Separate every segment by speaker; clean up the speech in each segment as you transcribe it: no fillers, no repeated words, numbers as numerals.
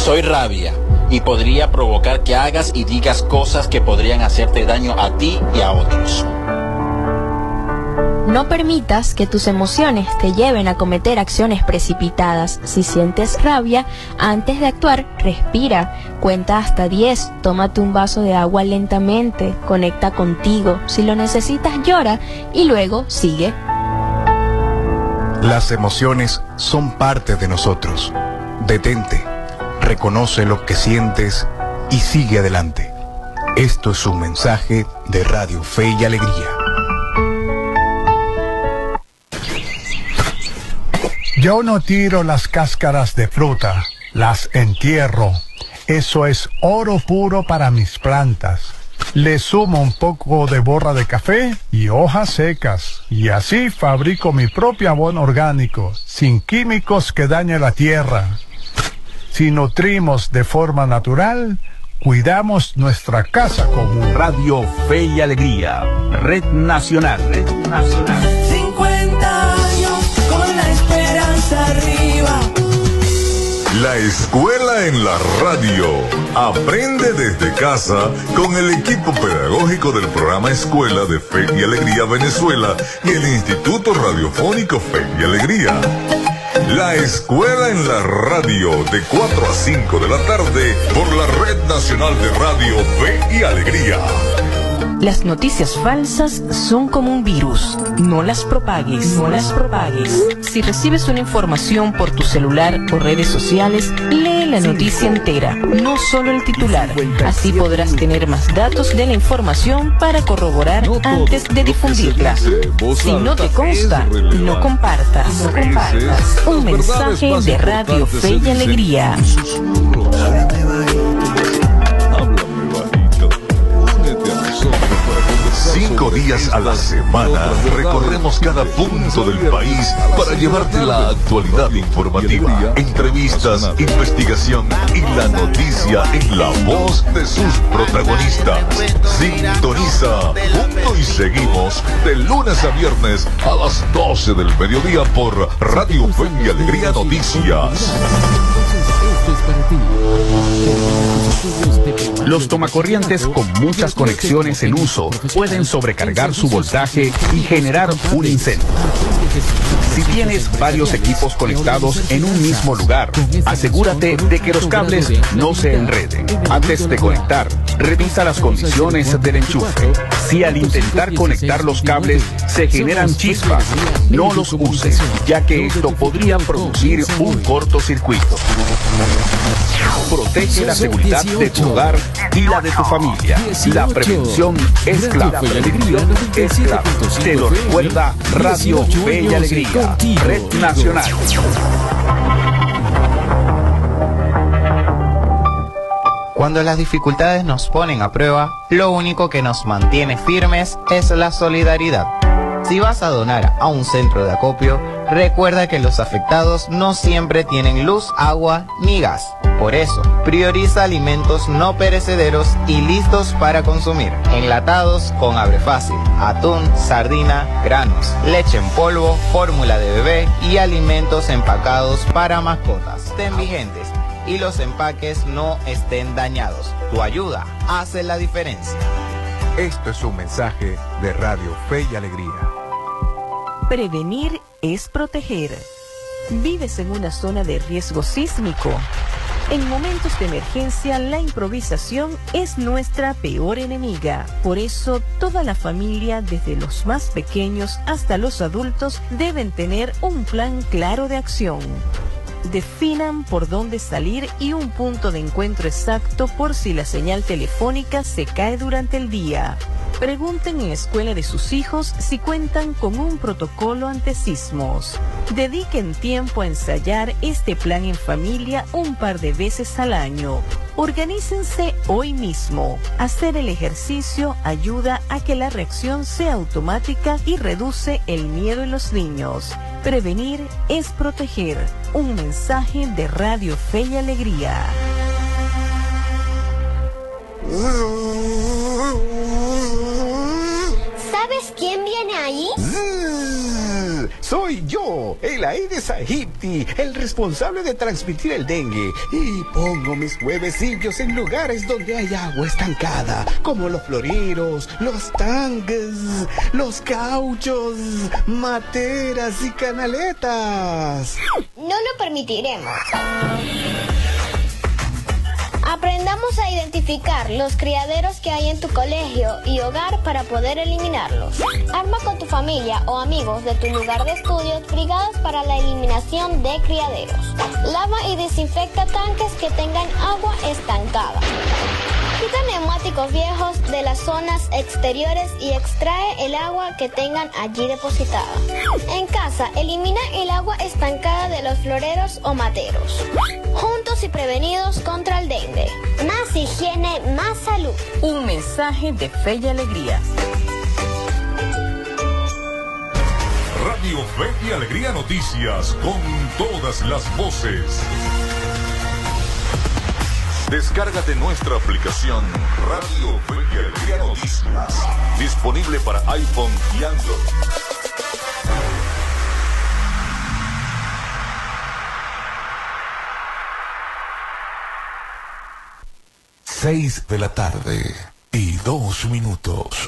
Speaker 1: Soy rabia y podría provocar que hagas y digas cosas que podrían hacerte daño a ti y a otros.
Speaker 2: No permitas que tus emociones te lleven a cometer acciones precipitadas. Si sientes rabia, antes de actuar, respira, cuenta hasta 10, tómate un vaso de agua lentamente, conecta contigo. Si lo necesitas, llora y luego sigue.
Speaker 3: Las emociones son parte de nosotros. Detente, reconoce lo que sientes y sigue adelante. Esto es un mensaje de Radio Fe y Alegría.
Speaker 4: Yo no tiro las cáscaras de fruta, las entierro. Eso es oro puro para mis plantas. Le sumo un poco de borra de café y hojas secas. Y así fabrico mi propio abono orgánico, sin químicos que dañen la tierra. Si nutrimos de forma natural, cuidamos nuestra casa común.
Speaker 5: Radio Fe y Alegría, Red Nacional.
Speaker 6: 50 años con la esperanza arriba.
Speaker 7: La escuela en la radio. Aprende desde casa con el equipo pedagógico del programa Escuela de Fe y Alegría Venezuela y el Instituto Radiofónico Fe y Alegría. La escuela en la radio de 4 a 5 de la tarde por la Red Nacional de Radio Fe y Alegría.
Speaker 8: Las noticias falsas son como un virus. No las propagues. Si recibes una información por tu celular o redes sociales, lee la noticia entera, no solo el titular. Así podrás tener más datos de la información para corroborar antes de difundirla. Si no te consta, no compartas. Un mensaje de Radio Fe y Alegría.
Speaker 7: 5 días a la semana recorremos cada punto del país para llevarte la actualidad informativa, entrevistas, investigación y la noticia en la voz de sus protagonistas. Sintoniza Punto y Seguimos de lunes a viernes a las 12 del mediodía por Radio Fe y Alegría Noticias.
Speaker 5: Los tomacorrientes con muchas conexiones en uso pueden sobrecargar su voltaje y generar un incendio. Si tienes varios equipos conectados en un mismo lugar, asegúrate de que los cables no se enreden. Antes de conectar, revisa las condiciones del enchufe. Si al intentar conectar los cables se generan chispas, no los uses, ya que esto podría producir un cortocircuito. Protege la seguridad de tu hogar y la de tu familia. La prevención es clave. Te lo recuerda Radio Fe y Alegría, Red Nacional.
Speaker 9: Cuando las dificultades nos ponen a prueba, lo único que nos mantiene firmes es la solidaridad. Si vas a donar a un centro de acopio, recuerda que los afectados no siempre tienen luz, agua ni gas. Por eso, prioriza alimentos no perecederos y listos para consumir. Enlatados con abre fácil, atún, sardina, granos, leche en polvo, fórmula de bebé y alimentos empacados para mascotas. Estén vigentes y los empaques no estén dañados. Tu ayuda hace la diferencia.
Speaker 3: Esto es un mensaje de Radio Fe y Alegría.
Speaker 8: Prevenir es proteger. ¿Vives en una zona de riesgo sísmico? En momentos de emergencia, la improvisación es nuestra peor enemiga. Por eso, toda la familia, desde los más pequeños hasta los adultos, deben tener un plan claro de acción. Definan por dónde salir y un punto de encuentro exacto por si la señal telefónica se cae durante el día. Pregunten en la escuela de sus hijos si cuentan con un protocolo ante sismos. Dediquen tiempo a ensayar este plan en familia un par de veces al año. Organícense hoy mismo. Hacer el ejercicio ayuda a que la reacción sea automática y reduce el miedo en los niños. Prevenir es proteger. Un mensaje de Radio Fe y Alegría.
Speaker 10: ¿Sabes quién viene ahí? Soy yo, el Aedes aegypti, el responsable de transmitir el dengue. Y pongo mis huevecillos en lugares donde hay agua estancada, como los floreros, los tanques, los cauchos, materas y canaletas.
Speaker 11: No lo permitiremos. Aprendamos a identificar los criaderos que hay en tu colegio y hogar para poder eliminarlos. Arma con tu familia o amigos de tu lugar de estudios brigadas para la eliminación de criaderos. Lava y desinfecta tanques que tengan agua estancada. Quita neumáticos viejos de las zonas exteriores y extrae el agua que tengan allí depositada. En casa, elimina el agua estancada de los floreros o materos. Juntos y prevenidos contra el dengue. Más higiene, más salud.
Speaker 8: Un mensaje de Fe y Alegría.
Speaker 7: Radio Fe y Alegría Noticias, con todas las voces. Descárgate nuestra aplicación Radio Fe y Alegría Noticias, disponible para iPhone y Android.
Speaker 12: Seis de la tarde y 2 minutos.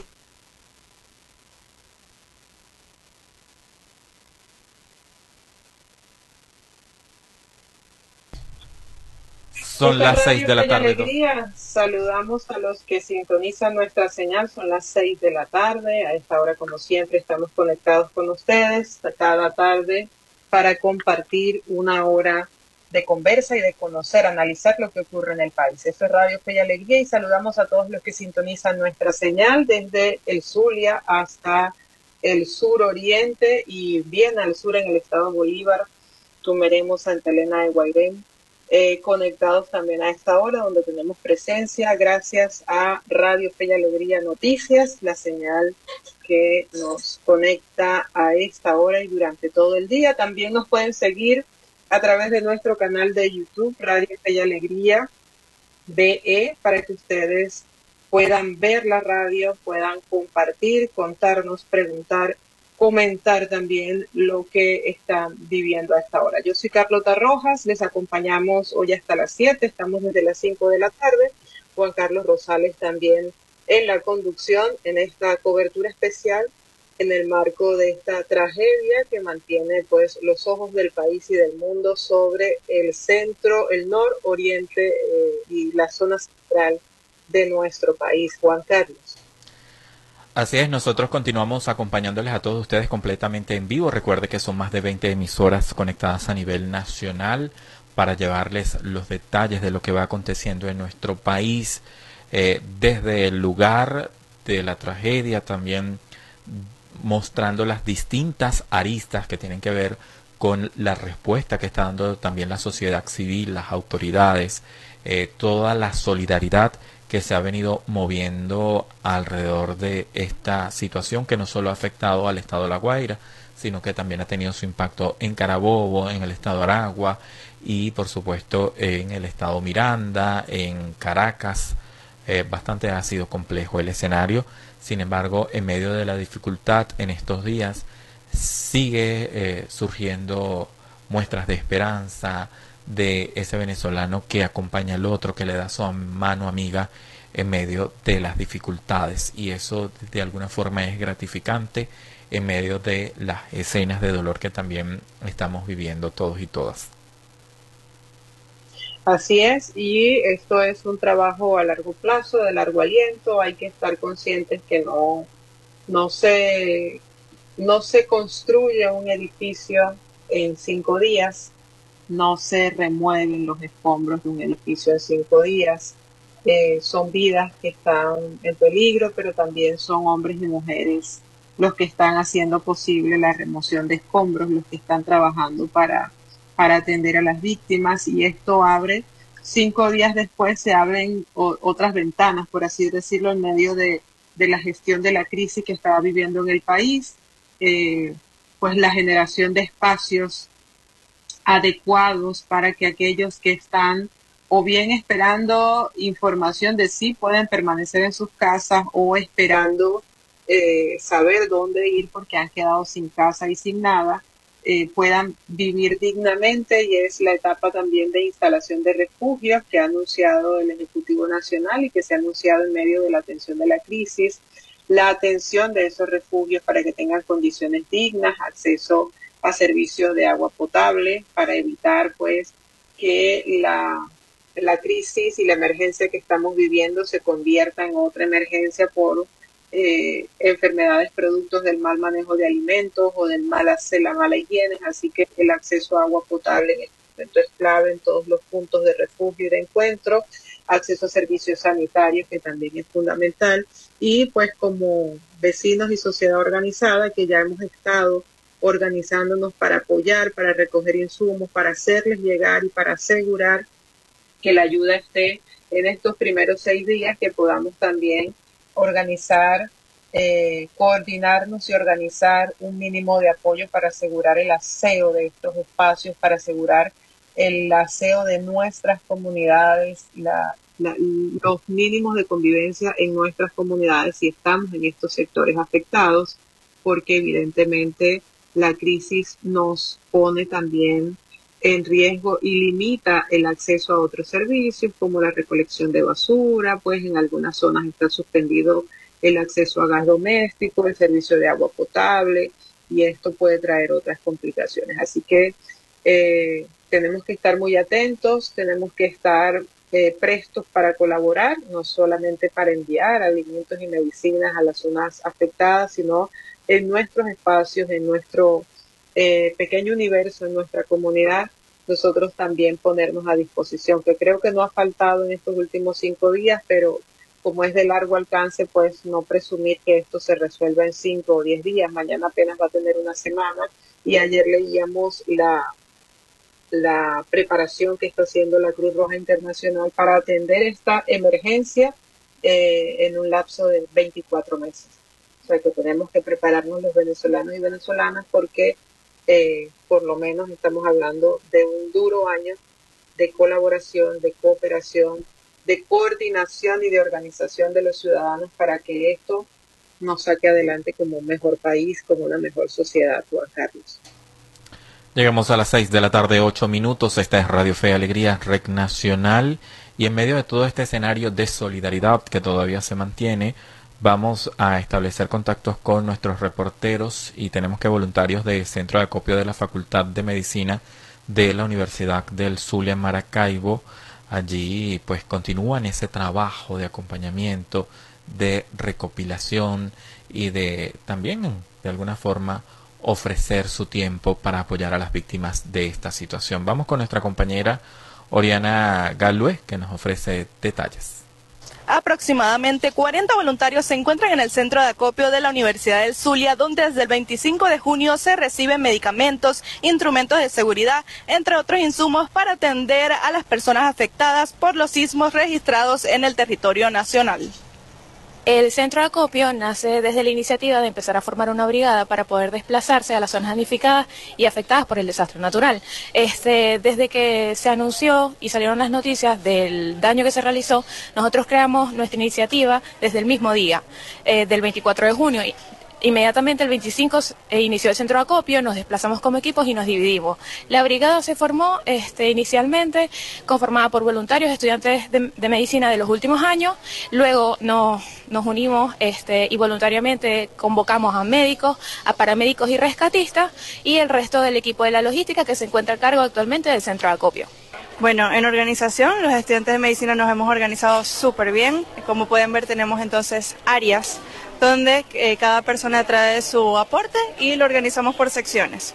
Speaker 13: Son las 6 de la tarde.
Speaker 14: Alegría. Saludamos a los que sintonizan nuestra señal. Son las 6 de la tarde. A esta hora, como siempre, estamos conectados con ustedes cada tarde para compartir una hora de conversa y de conocer, analizar lo que ocurre en el país. Esto es Radio Fe y Alegría y saludamos a todos los que sintonizan nuestra señal desde el Zulia hasta el sur oriente y bien al sur en el estado Bolívar, Tumeremo, Santa Elena de Guairén. Conectados también a esta hora donde tenemos presencia gracias a Radio Fe y Alegría Noticias, la señal que nos conecta a esta hora y durante todo el día. También nos pueden seguir a través de nuestro canal de YouTube, Radio Fe y Alegría BE, para que ustedes puedan ver la radio, puedan compartir, contarnos, preguntar, comentar también lo que están viviendo a esta hora. Yo soy Carlota Rojas, les acompañamos hoy hasta las 7, estamos desde las 5 de la tarde. Juan Carlos Rosales también en la conducción, en esta cobertura especial en el marco de esta tragedia que mantiene pues los ojos del país y del mundo sobre el centro, el nororiente y la zona central de nuestro país. Juan Carlos.
Speaker 13: Así es, nosotros continuamos acompañándoles a todos ustedes completamente en vivo. Recuerde que son más de 20 emisoras conectadas a nivel nacional para llevarles los detalles de lo que va aconteciendo en nuestro país, desde el lugar de la tragedia, también mostrando las distintas aristas que tienen que ver con la respuesta que está dando también la sociedad civil, las autoridades, toda la solidaridad que se ha venido moviendo alrededor de esta situación que no solo ha afectado al estado de La Guaira, sino que también ha tenido su impacto en Carabobo, en el estado Aragua y por supuesto en el estado Miranda, en Caracas. Bastante ha sido complejo el escenario. Sin embargo, en medio de la dificultad en estos días sigue surgiendo muestras de esperanza de ese venezolano que acompaña al otro, que le da su mano amiga en medio de las dificultades, y eso de alguna forma es gratificante en medio de las escenas de dolor que también estamos viviendo todos y todas.
Speaker 14: Así es, y esto es un trabajo a largo plazo, de largo aliento. Hay que estar conscientes que no se construye un edificio en 5 días, no se remueven los escombros de un edificio en 5 días. Son vidas que están en peligro, pero también son hombres y mujeres los que están haciendo posible la remoción de escombros, los que están trabajando para atender a las víctimas, y esto abre, 5 días después se abren otras ventanas, por así decirlo, en medio de la gestión de la crisis que estaba viviendo en el país, pues la generación de espacios adecuados para que aquellos que están o bien esperando información de si pueden permanecer en sus casas o esperando saber dónde ir porque han quedado sin casa y sin nada, puedan vivir dignamente, y es la etapa también de instalación de refugios que ha anunciado el Ejecutivo Nacional y que se ha anunciado en medio de la atención de la crisis, la atención de esos refugios para que tengan condiciones dignas, acceso a servicios de agua potable para evitar pues que la crisis y la emergencia que estamos viviendo se convierta en otra emergencia por enfermedades productos del mal manejo de alimentos o del la mala higiene. Así que el acceso a agua potable en este momento es clave en todos los puntos de refugio y de encuentro, acceso a servicios sanitarios que también es fundamental, y pues como vecinos y sociedad organizada que ya hemos estado organizándonos para apoyar, para recoger insumos, para hacerles llegar y para asegurar que la ayuda esté en estos primeros 6 días, que podamos también organizar, coordinarnos y organizar un mínimo de apoyo para asegurar el aseo de estos espacios, para asegurar el aseo de nuestras comunidades, los mínimos de convivencia en nuestras comunidades si estamos en estos sectores afectados, porque evidentemente la crisis nos pone también en riesgo y limita el acceso a otros servicios como la recolección de basura, pues en algunas zonas está suspendido el acceso a gas doméstico, el servicio de agua potable, y esto puede traer otras complicaciones. Así que tenemos que estar muy atentos, tenemos que estar prestos para colaborar, no solamente para enviar alimentos y medicinas a las zonas afectadas, sino en nuestros espacios, en nuestro pequeño universo, en nuestra comunidad, nosotros también ponernos a disposición, que creo que no ha faltado en estos últimos 5 días, pero como es de largo alcance, pues no presumir que esto se resuelva en 5 o 10 días. Mañana apenas va a tener una semana, y ayer leíamos la preparación que está haciendo la Cruz Roja Internacional para atender esta emergencia en un lapso de 24 meses. O sea que tenemos que prepararnos los venezolanos y venezolanas, porque por lo menos estamos hablando de un duro año de colaboración, de cooperación, de coordinación y de organización de los ciudadanos para que esto nos saque adelante como un mejor país, como una mejor sociedad, Juan Carlos.
Speaker 13: Llegamos a las 6 de la tarde, 8 minutos. Esta es Radio Fe y Alegría, REC Nacional. Y en medio de todo este escenario de solidaridad que todavía se mantiene, vamos a establecer contactos con nuestros reporteros, y tenemos que voluntarios del Centro de Acopio de la Facultad de Medicina de la Universidad del Zulia en Maracaibo, allí pues continúan ese trabajo de acompañamiento, de recopilación y de también de alguna forma ofrecer su tiempo para apoyar a las víctimas de esta situación. Vamos con nuestra compañera Oriana Galvez, que nos ofrece detalles.
Speaker 15: Aproximadamente 40 voluntarios se encuentran en el centro de acopio de la Universidad del Zulia, donde desde el 25 de junio se reciben medicamentos, instrumentos de seguridad, entre otros insumos para atender a las personas afectadas por los sismos registrados en el territorio nacional.
Speaker 2: El centro de acopio nace desde la iniciativa de empezar a formar una brigada para poder desplazarse a las zonas damnificadas y afectadas por el desastre natural. Desde que se anunció y salieron las noticias del daño que se realizó, nosotros creamos nuestra iniciativa desde el mismo día, del 24 de junio. Inmediatamente el 25 inició el centro de acopio, nos desplazamos como equipos y nos dividimos. La brigada se formó inicialmente conformada por voluntarios, estudiantes de medicina de los últimos años. Luego nos unimos y voluntariamente convocamos a médicos, a paramédicos y rescatistas, y el resto del equipo de la logística que se encuentra a cargo actualmente del centro de acopio.
Speaker 15: Bueno, en organización, los estudiantes de medicina nos hemos organizado súper bien. Como pueden ver, tenemos entonces áreas donde cada persona trae su aporte y lo organizamos por secciones.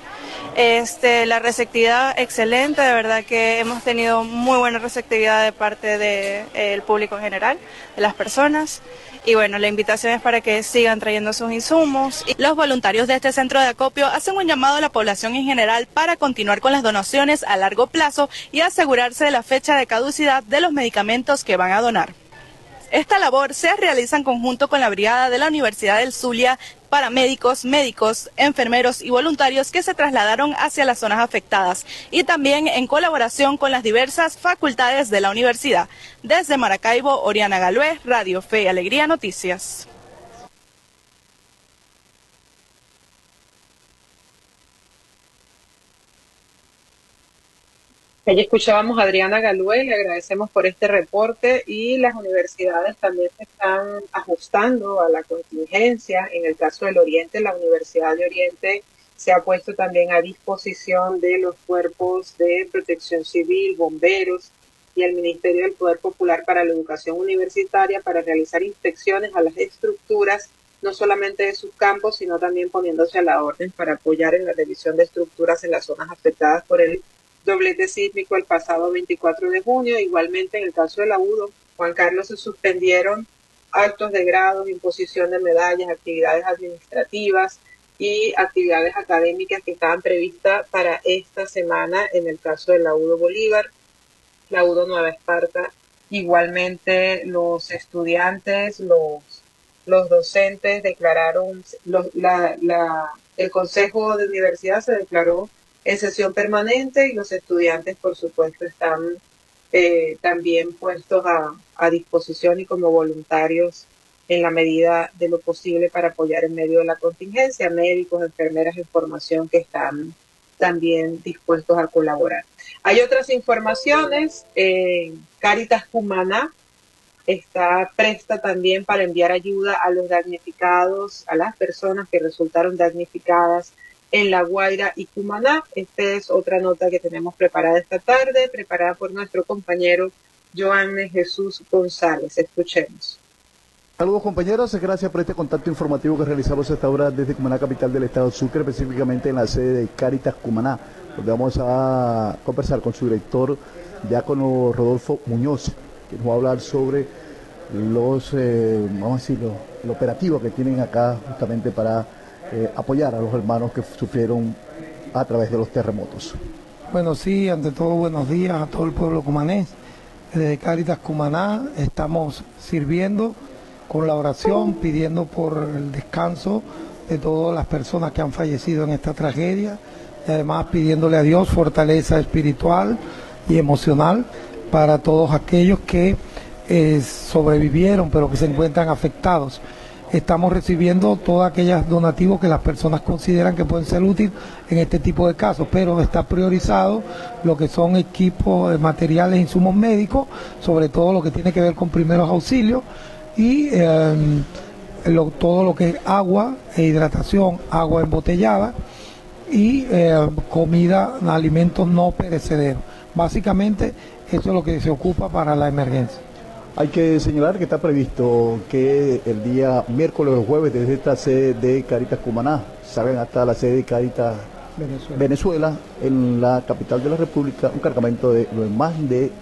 Speaker 15: La receptividad excelente, de verdad que hemos tenido muy buena receptividad de parte del público en general, de las personas. Y bueno, la invitación es para que sigan trayendo sus insumos. Los voluntarios de este centro de acopio hacen un llamado a la población en general para continuar con las donaciones a largo plazo y asegurarse de la fecha de caducidad de los medicamentos que van a donar. Esta labor se realiza en conjunto con la brigada de la Universidad del Zulia, paramédicos, médicos, enfermeros y voluntarios que se trasladaron hacia las zonas afectadas, y también en colaboración con las diversas facultades de la universidad. Desde Maracaibo, Oriana Galvez, Radio Fe y Alegría Noticias.
Speaker 14: Allí escuchábamos a Adriana Galué, le agradecemos por este reporte, y las universidades también se están ajustando a la contingencia. En el caso del Oriente, la Universidad de Oriente se ha puesto también a disposición de los cuerpos de protección civil, bomberos y el Ministerio del Poder Popular para la Educación Universitaria para realizar inspecciones a las estructuras, no solamente de sus campos, sino también poniéndose a la orden para apoyar en la revisión de estructuras en las zonas afectadas por el doblete sísmico el pasado 24 de junio. Igualmente, en el caso de la UDO, Juan Carlos, se suspendieron actos de grados, imposición de medallas, actividades administrativas y actividades académicas que estaban previstas para esta semana en el caso de la UDO Bolívar, la UDO Nueva Esparta. Igualmente, los estudiantes, los docentes declararon, el Consejo de Universidad se declaró en sesión permanente, y los estudiantes, por supuesto, están también puestos a disposición y como voluntarios en la medida de lo posible para apoyar en medio de la contingencia. Médicos, enfermeras en formación que están también dispuestos a colaborar. Hay otras informaciones. Cáritas Cumaná está presta también para enviar ayuda a los damnificados, a las personas que resultaron damnificadas en La Guaira y Cumaná. Esta es otra nota que tenemos preparada esta tarde, preparada por nuestro compañero Joanne Jesús González. Escuchemos.
Speaker 16: Saludos, compañeros, gracias por este contacto informativo que realizamos a esta hora desde Cumaná, capital del estado Sucre, específicamente en la sede de Cáritas Cumaná, donde vamos a conversar con su director, diácono Rodolfo Muñoz, que nos va a hablar sobre los, vamos a decirlo, el operativo que tienen acá justamente para apoyar a los hermanos que sufrieron a través de los terremotos.
Speaker 17: Bueno, sí, ante todo, buenos días a todo el pueblo cumanés. Desde Cáritas Cumaná estamos sirviendo con la oración, pidiendo por el descanso de todas las personas que han fallecido en esta tragedia, y además pidiéndole a Dios fortaleza espiritual y emocional para todos aquellos que sobrevivieron pero que se encuentran afectados. Estamos recibiendo todos aquellos donativos que las personas consideran que pueden ser útiles en este tipo de casos, pero está priorizado lo que son equipos, materiales, insumos médicos, sobre todo lo que tiene que ver con primeros auxilios, y todo lo que es agua e hidratación, agua embotellada y comida, alimentos no perecederos. Básicamente eso es lo que se ocupa para la emergencia.
Speaker 16: Hay que señalar que está previsto que el día miércoles o jueves desde esta sede de Cáritas Cumaná salgan hasta la sede de Cáritas Venezuela, en la capital de la República, un cargamento de más de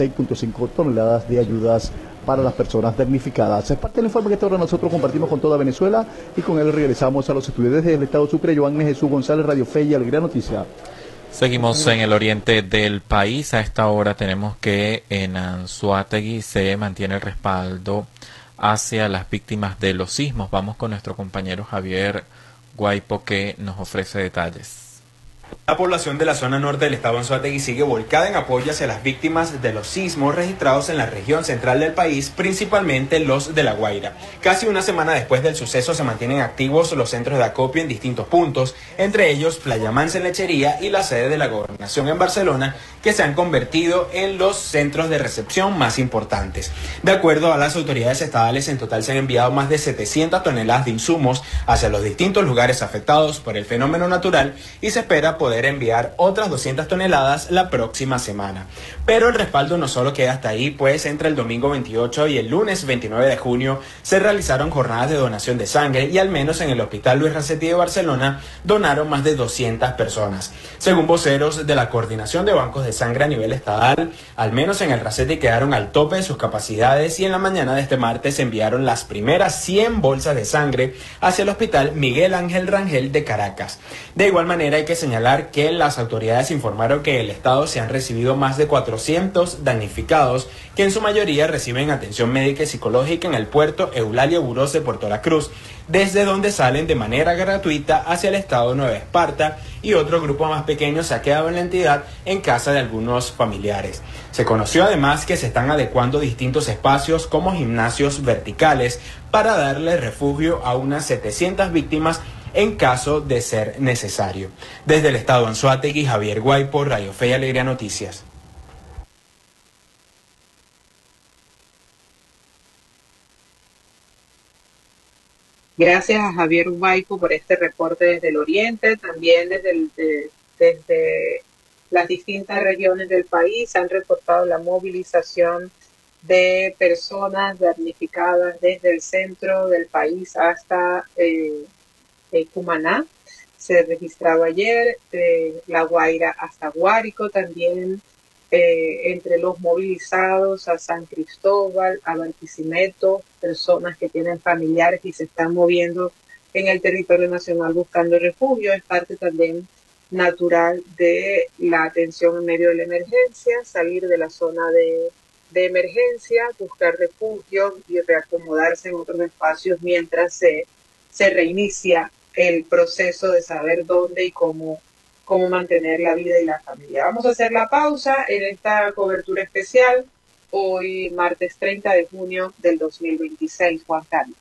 Speaker 16: 6.5 toneladas de ayudas para las personas damnificadas. Es parte del informe que esta hora nosotros compartimos con toda Venezuela, y con él regresamos a los estudios desde el estado Sucre. Joanne Jesús González, Radio Fe y Alegría Noticia.
Speaker 13: Seguimos en el oriente del país. A esta hora tenemos que en Anzoátegui se mantiene el respaldo hacia las víctimas de los sismos. Vamos con nuestro compañero Javier Guaipo, que nos ofrece detalles.
Speaker 18: La población de la zona norte del estado Anzoátegui sigue volcada en apoyo hacia las víctimas de los sismos registrados en la región central del país, principalmente los de La Guaira. Casi una semana después del suceso se mantienen activos los centros de acopio en distintos puntos, entre ellos Playa Mansa en Lechería y la sede de la Gobernación en Barcelona, que se han convertido en los centros de recepción más importantes. De acuerdo a las autoridades estadales, en total se han enviado más de 700 toneladas de insumos hacia los distintos lugares afectados por el fenómeno natural, y se espera poder enviar otras 200 toneladas la próxima semana. Pero el respaldo no solo queda hasta ahí, pues entre el domingo 28 y el lunes 29 de junio se realizaron jornadas de donación de sangre, y al menos en el Hospital Luis Racetti de Barcelona donaron más de 200 personas. Según voceros de la Coordinación de Bancos de Sangre a nivel estatal, al menos en el Racetti quedaron al tope de sus capacidades, y en la mañana de este martes se enviaron las primeras 100 bolsas de sangre hacia el Hospital Miguel Ángel Rangel de Caracas. De igual manera, hay que señalar que las autoridades informaron que en el estado se han recibido más de 400 damnificados, que en su mayoría reciben atención médica y psicológica en el puerto Eulalia Burós de Puerto La Cruz, desde donde salen de manera gratuita hacia el estado Nueva Esparta, y otro grupo más pequeño se ha quedado en la entidad en casa de algunos familiares. Se conoció además que se están adecuando distintos espacios como gimnasios verticales para darle refugio a unas 700 víctimas en caso de ser necesario. Desde el estado Anzoátegui, Javier Guaipo, Radio Fe y Alegría Noticias.
Speaker 14: Gracias a Javier Ubaico por este reporte desde el oriente, también desde las distintas regiones del país han reportado la movilización de personas damnificadas desde el centro del país hasta Cumaná. Se registraba ayer La Guaira hasta Guárico, también entre los movilizados a San Cristóbal, a Barquisimeto, personas que tienen familiares y se están moviendo en el territorio nacional buscando refugio. Es parte también natural de la atención en medio de la emergencia, salir de la zona de emergencia, buscar refugio y reacomodarse en otros espacios mientras se reinicia el proceso de saber dónde y cómo mantener la vida y la familia. Vamos a hacer la pausa en esta cobertura especial, hoy martes 30 de junio del 2026, Juan Carlos.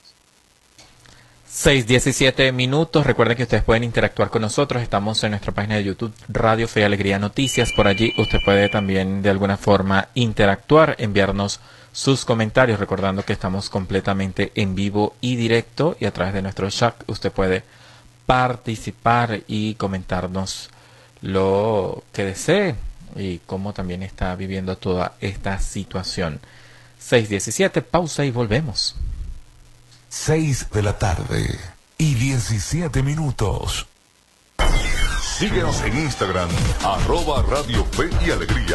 Speaker 13: 6:17 minutos. Recuerden que ustedes pueden interactuar con nosotros. Estamos en nuestra página de YouTube, Radio Fe y Alegría Noticias. Por allí usted puede también de alguna forma interactuar, enviarnos sus comentarios, recordando que estamos completamente en vivo y directo, y a través de nuestro chat usted puede participar y comentarnos lo que desee y cómo también está viviendo toda esta situación. 6:17, pausa y volvemos.
Speaker 12: 6 de la tarde y 17 minutos.
Speaker 7: Síguenos en Instagram, @Radio Fe y Alegría.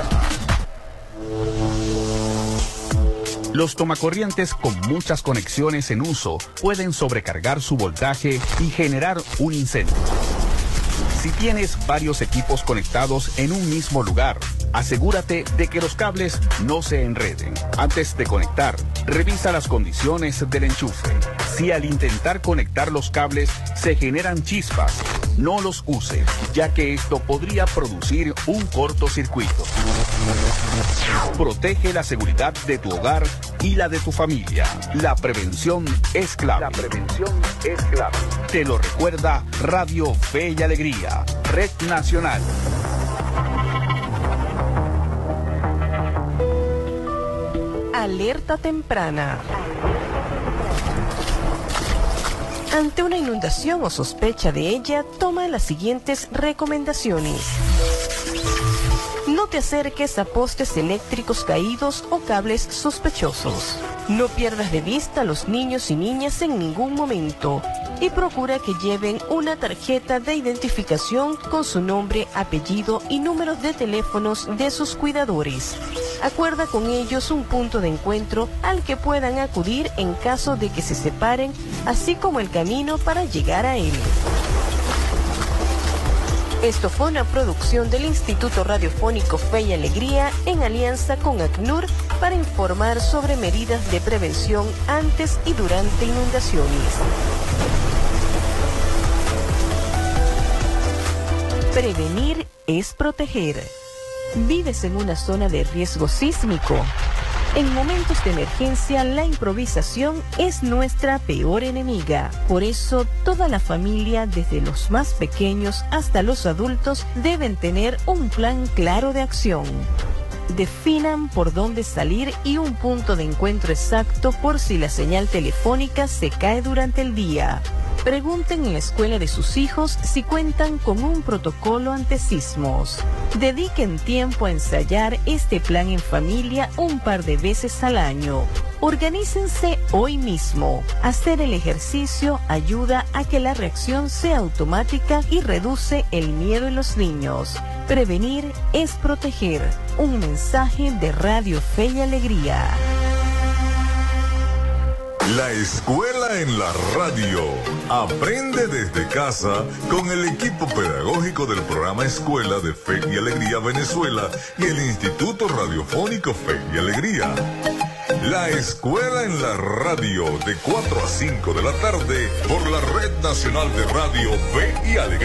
Speaker 5: Los tomacorrientes con muchas conexiones en uso pueden sobrecargar su voltaje y generar un incendio. Si tienes varios equipos conectados en un mismo lugar, asegúrate de que los cables no se enreden. Antes de conectar, revisa las condiciones del enchufe. Si al intentar conectar los cables se generan chispas, no los use, ya que esto podría producir un cortocircuito. Protege la seguridad de tu hogar y la de tu familia. La prevención es clave. Te lo recuerda Radio Fe y Alegría, Red Nacional.
Speaker 8: Alerta temprana. Ante una inundación o sospecha de ella, toma las siguientes recomendaciones. No te acerques a postes eléctricos caídos o cables sospechosos. No pierdas de vista a los niños y niñas en ningún momento y procura que lleven una tarjeta de identificación con su nombre, apellido y números de teléfonos de sus cuidadores. Acuerda con ellos un punto de encuentro al que puedan acudir en caso de que se separen, así como el camino para llegar a él. Esto fue una producción del Instituto Radiofónico Fe y Alegría en alianza con ACNUR para informar sobre medidas de prevención antes y durante inundaciones. Prevenir es proteger. ¿Vives en una zona de riesgo sísmico? En momentos de emergencia, la improvisación es nuestra peor enemiga. Por eso, toda la familia, desde los más pequeños hasta los adultos, deben tener un plan claro de acción. Definan por dónde salir y un punto de encuentro exacto por si la señal telefónica se cae durante el día. Pregunten en la escuela de sus hijos si cuentan con un protocolo ante sismos. Dediquen tiempo a ensayar este plan en familia un par de veces al año. Organícense hoy mismo. Hacer el ejercicio ayuda a que la reacción sea automática y reduce el miedo en los niños. Prevenir es proteger. Un mensaje de Radio Fe y Alegría.
Speaker 7: La escuela en la radio. Aprende desde casa con el equipo pedagógico del programa Escuela de Fe y Alegría Venezuela y el Instituto Radiofónico Fe y Alegría. La escuela en la radio de 4 a 5 de la tarde por la Red Nacional de Radio Fe y Alegría.